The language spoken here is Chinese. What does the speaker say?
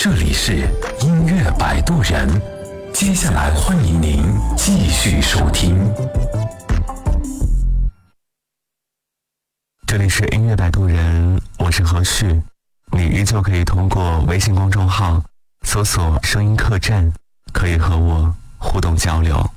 这里是音乐摆渡人，接下来欢迎您继续收听。 这里是音乐摆渡人，我是何旭，你依旧可以通过微信公众号搜索声音客栈，可以和我互动交流。